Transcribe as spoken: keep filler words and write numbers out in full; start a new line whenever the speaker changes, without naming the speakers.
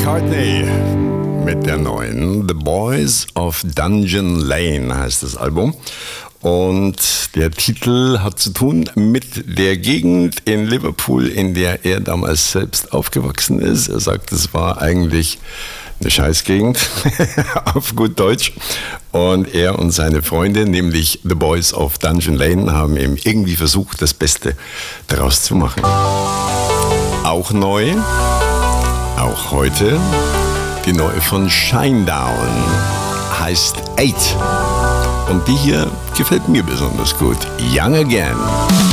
McCartney mit der neuen The Boys of Dungeon Lane heißt das Album. Und der Titel hat zu tun mit der Gegend in Liverpool, in der er damals selbst aufgewachsen ist. Er sagt, es war eigentlich eine Scheißgegend, auf gut Deutsch. Und er und seine Freunde, nämlich The Boys of Dungeon Lane, haben eben irgendwie versucht, das Beste daraus zu machen. Auch neu, auch heute, die neue von Shinedown, heißt Eight. Und die hier gefällt mir besonders gut. Young Again.